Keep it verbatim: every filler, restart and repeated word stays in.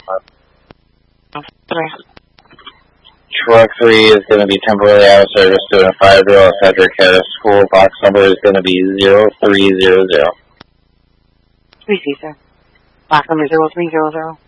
Truck three is going to be temporarily out of service doing a fire drill at Cedric Harris School. Box number is going to be zero three zero zero. three C, sir. Box number zero three zero zero.